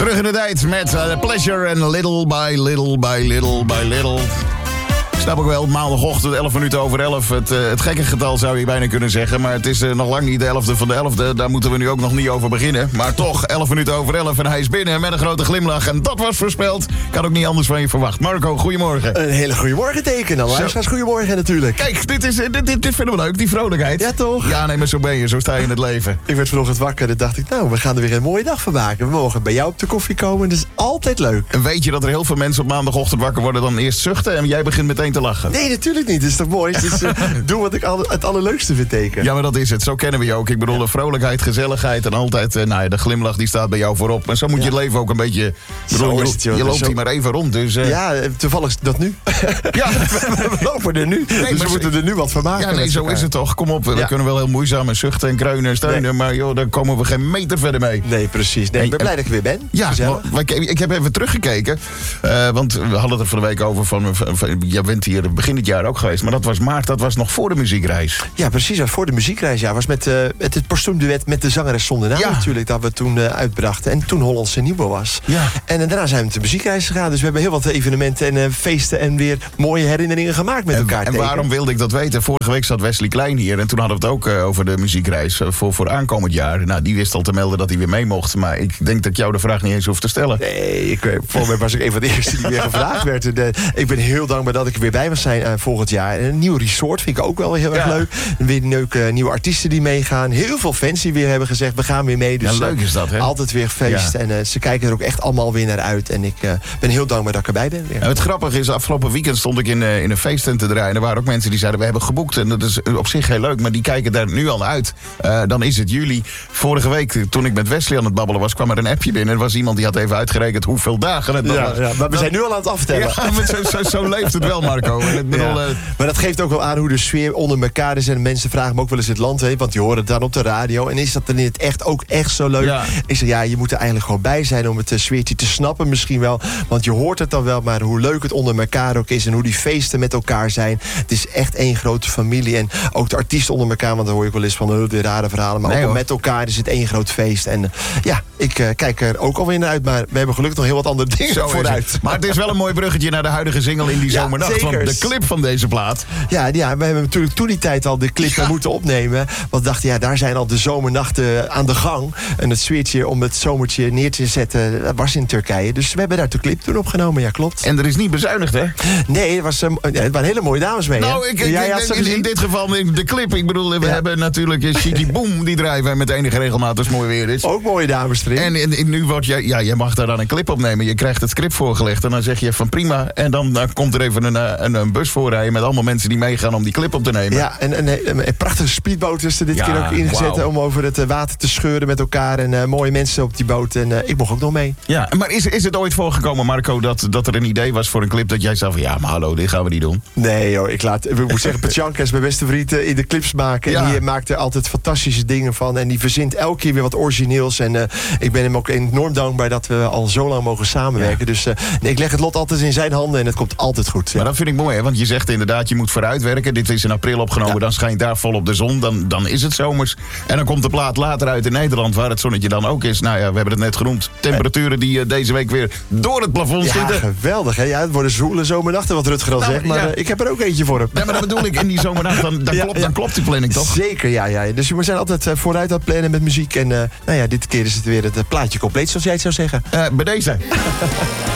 Terug in de tijd met Pleasure and Little by Little by Little by Little. Snap ik wel, maandagochtend 11 minuten over 11. Het gekke getal zou je bijna kunnen zeggen. Maar het is nog lang niet de 11e van de 11e. Daar moeten we nu ook nog niet over beginnen. Maar toch, 11 minuten over 11 en hij is binnen met een grote glimlach. En dat was voorspeld. Ik had ook niet anders van je verwacht. Marco, goedemorgen. Een hele goede morgen teken. Luisteraars, goedemorgen natuurlijk. Kijk, dit vinden we leuk, die vrolijkheid. Ja, toch? Ja, nee, maar zo ben je. Zo sta je in het leven. Ik werd vanochtend wakker en dacht ik, nou, we gaan er weer een mooie dag van maken. We mogen bij jou op de koffie komen. Dat is altijd leuk. En weet je dat er heel veel mensen op maandagochtend wakker worden, dan eerst zuchten en jij begint meteen te lachen? Nee, natuurlijk niet. Dat is toch mooi? Dus, doe wat ik het allerleukste vind, teken. Ja, maar dat is het. Zo kennen we je ook. Ik bedoel, de vrolijkheid, gezelligheid en altijd de glimlach die staat bij jou voorop. Maar zo moet je het leven ook een beetje... Je loopt hier maar even rond, dus... Ja, toevallig is dat nu. Ja, we lopen er nu. Nee, dus we moeten er nu wat van maken. Ja, nee, zo is het toch. Kom op, we kunnen wel heel moeizaam en zuchten en kreunen en steunen. Nee. Maar joh, daar komen we geen meter verder mee. Nee, precies. Nee, ik ben blij dat ik weer ben. Ja, ik heb even teruggekeken. Want we hadden het er van de week over van jij bent hier begin dit jaar ook geweest. Maar dat was maart, dat was nog voor de muziekreis. Ja, precies. Voor de muziekreis. Ja, was met het postuumduet met de zangeres zonder naam natuurlijk. Dat we toen uitbrachten. En toen Hollandse Nieuwe was. Ja. En daarna zijn we met de muziekreis gegaan. Dus we hebben heel wat evenementen en feesten en weer mooie herinneringen gemaakt met elkaar. En waarom wilde ik dat weten? Vorige week zat Wesley Klein hier. En toen hadden we het ook over de muziekreis voor aankomend jaar. Nou, die wist al te melden dat hij weer mee mocht. Maar ik denk dat ik jou de vraag niet eens hoef te stellen. Nee, voor mij was ik een van de eerste die weer gevraagd werd. Ik ben heel dankbaar dat ik er weer bij mag zijn volgend jaar. En een nieuw resort vind ik ook wel heel erg leuk. Weer leuke nieuwe artiesten die meegaan. Heel veel fans die weer hebben gezegd, we gaan weer mee. Dus leuk is dat, hè? Altijd weer feest. Ja. En ze kijken er ook echt allemaal weer naar uit. En ik ben heel dankbaar dat ik erbij ben. Ja. En het grappige is, afgelopen weekend stond ik in een feesttent te draaien. Er waren ook mensen die zeiden, we hebben geboekt. En dat is op zich heel leuk, maar die kijken daar nu al uit. Dan is het juli. Vorige week, toen ik met Wesley aan het babbelen was, kwam er een appje binnen. Er was iemand die had even uitgerekend hoeveel dagen het nog was. Ja, maar we zijn nu al aan het aftellen. Ja, maar zo leeft het wel, Marco. Maar dat geeft ook wel aan hoe de sfeer onder elkaar is. En mensen vragen me ook wel eens het land heen, want die horen het dan op de radio. En is dat dan in het echt ook echt zo leuk? Ja. Ik zeg, ja, je moet er eigenlijk gewoon bij zijn om het sfeertje te snappen misschien wel. Want je hoort het dan wel, maar hoe leuk het onder elkaar ook is en hoe die feesten met elkaar zijn. Het is echt één grote familie. En ook de artiesten onder elkaar, want dan hoor ik wel eens van de rare verhalen. Maar ook met elkaar is het één groot feest. En ik kijk er ook alweer naar uit. Maar we hebben gelukkig nog heel wat andere dingen vooruit. Maar het is wel een mooi bruggetje naar de huidige single in die zomernacht. Want de clip van deze plaat. Ja, we hebben natuurlijk toen die tijd al de clip moeten opnemen. Want we dachten, daar zijn al de zomernachten aan de gang. En het sfeertje om het zomertje neer te zetten, dat was in Turkije. Dus we hebben daar de clip toen opgenomen, ja klopt. En er is niet bezuinigd, hè? Nee, het waren hele mooie dames mee. Nou, in dit geval de clip. Ik bedoel, we hebben natuurlijk Shiki Boom, die drijven met enige regelmaat als mooi weer is. Ook mooie dames erin. En nu wordt jij mag daar dan een clip opnemen. Je krijgt het script voorgelegd en dan zeg je van prima. En dan komt er even een bus voorrijden met allemaal mensen die meegaan om die clip op te nemen. Ja, en een prachtige speedboot is er dit keer ook ingezet om over het water te scheuren met elkaar. En mooie mensen op die boot. En ik mocht ook nog mee. Ja, maar is het ooit voorgekomen, Marco, dat er een idee was voor een clip dat jij zei van ja, maar hallo, dit gaan we niet doen? Nee joh, ik moet zeggen, Petjanka is mijn beste vriend in de clips maken. En die maakt er altijd fantastische dingen van. En die verzint elke keer weer wat origineels. En ik ben hem ook enorm dankbaar dat we al zo lang mogen samenwerken. Dus ik leg het lot altijd in zijn handen en het komt altijd goed. Ja. Maar dat vind ik mooi, hè? Want je zegt inderdaad, je moet vooruitwerken. Dit is in april opgenomen, dan schijnt daar volop de zon. Dan is het zomers. En dan komt de plaat later uit in Nederland, waar het zonnetje dan ook is. Nou ja, we hebben het net genoemd. Temperaturen die deze week weer door het plafond zitten. Ja, geweldig, hè? Ja, het worden zwoele zomernachten, wat Rutger al zegt. Maar ik heb er ook eentje voor hem. Ja, maar dat bedoel ik, in die zomernacht, dan klopt die planning toch? Zeker, ja. Dus we zijn altijd vooruit aan het plannen met muziek. En dit keer is het weer het plaatje compleet, zoals jij het zou zeggen. Bij deze.